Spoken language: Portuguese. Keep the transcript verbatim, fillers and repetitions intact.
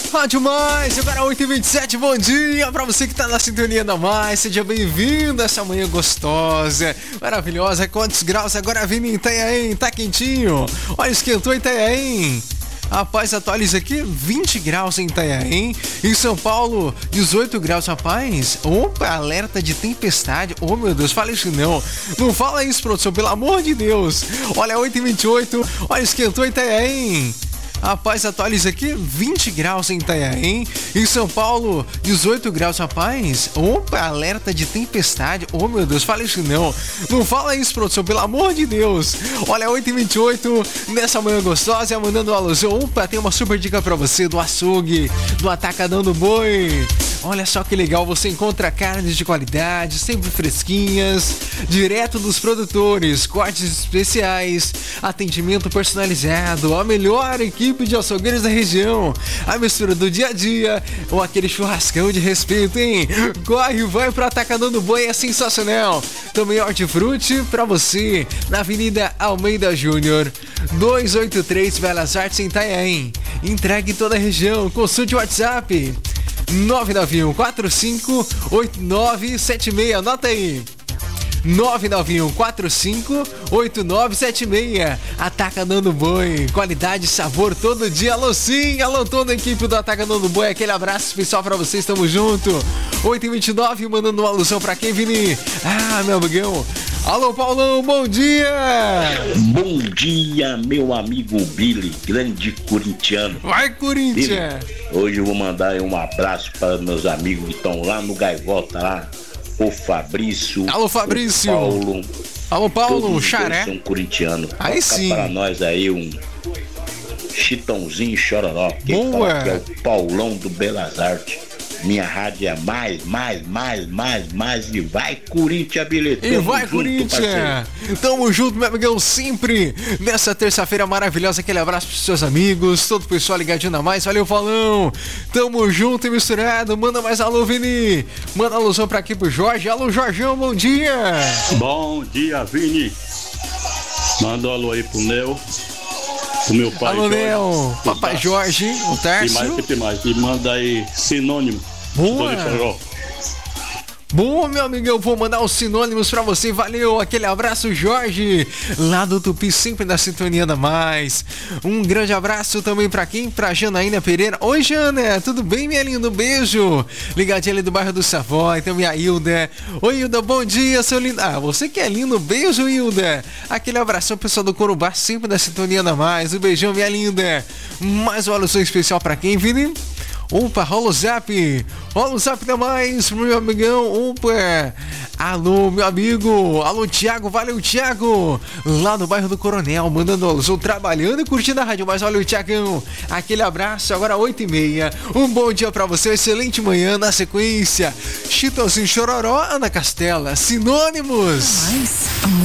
Rádio Mais, agora oito e vinte e sete, bom dia pra você que tá na sintonia da Mais, seja bem-vindo a essa manhã gostosa, maravilhosa. Quantos graus agora vindo em Itanhaém? Tá quentinho? Olha, esquentou em Itanhaém. Rapaz, atualiza aqui, vinte graus em Itanhaém. Em São Paulo, dezoito graus, rapaz. Opa, alerta de tempestade. Oh, meu Deus, fala isso não. Não fala isso, produção, pelo amor de Deus. Olha, oito e vinte e oito. Olha, esquentou em Itanhaém. Rapaz, atualiza aqui, vinte graus em Itanhaém. Em São Paulo, dezoito graus, rapaz. Opa, alerta de tempestade. Oh, meu Deus, fala isso não. Não fala isso, produção, pelo amor de Deus. Olha, oito e vinte e oito, nessa manhã gostosa, mandando um alusão. Opa, tem uma super dica pra você do açougue, do Atacadão do Boi. Olha só que legal, você encontra carnes de qualidade, sempre fresquinhas, direto dos produtores, cortes especiais, atendimento personalizado, a melhor equipe de açougueiros da região, a mistura do dia a dia ou aquele churrascão de respeito, hein? Corre, vai pro Atacadão do Boi, é sensacional. Também hortifruti pra você, na Avenida Almeida Júnior, duzentos e oitenta e três, Belas Artes, em Itanhaém. Entregue em toda a região, consulte o WhatsApp nove nove um quatro cinco oito nove sete seis, anota aí, nove nove um quatro cinco oito nove sete seis. Atacadão do Boi, qualidade e sabor todo dia. Alô sim, alô toda a equipe do Atacadão do Boi, aquele abraço especial pra vocês, tamo junto. Oito e vinte e nove, mandando uma alusão pra quem, Vini? Ah, meu amigão. Alô, Paulão, bom dia! Bom dia, meu amigo Billy, grande corintiano. Vai, Corinthians! Billy, hoje eu vou mandar um abraço para meus amigos que estão lá no Gaivota, lá. O Fabrício. Alô, Fabrício! O Paulo. Alô, Paulo, o Xaré. São corintianos. Aí sim. Para nós aí um Chitãozinho Chororó. Boa! Que é o Paulão do Belas Artes. Minha rádio é mais, mais, mais, mais, mais e vai Corinthians, bilhete. E vai Corinthians! Tamo junto, meu amigão, sempre nessa terça-feira maravilhosa. Aquele abraço pros seus amigos, todo o pessoal ligadinho na Mais. Valeu, Paulão! Tamo junto e misturado. Manda mais alô, Vini. Manda alusão pra aqui pro Jorge. Alô, Jorgão, bom dia! Bom dia, Vini. Manda um alô aí pro Neo. O meu pai, alô, Neo, papai tá. Jorge, o Tárcio. E mais, sempre mais. E manda aí sinônimo. Boa. Bom, meu amigo, eu vou mandar os sinônimos pra você. Valeu, aquele abraço, Jorge, lá do Tupi, sempre na sintonia da Mais. Um grande abraço também pra quem? Pra Janaína Pereira. Oi, Jana, tudo bem, minha linda? Um beijo. Ligadinha ali do bairro do Savoy, também a Hilda. Oi, Hilda, bom dia, seu lindo. Ah, você que é lindo, beijo, Hilda. Aquele abração, pessoal do Corubá, sempre na sintonia da Mais. Um beijão, minha linda. Mais uma alusão especial pra quem, Vini? Opa, rola o zap, rola o zap da Mais, meu amigão. Opa, alô, meu amigo, alô, Thiago, valeu, Thiago, lá no bairro do Coronel, mandando alusão, trabalhando e curtindo a Rádio Mais. Olha o Thiagão, aquele abraço, agora oito e meia, um bom dia pra você, excelente manhã. Na sequência, Chitãozinho Chororó, Ana Castela, sinônimos. Mais,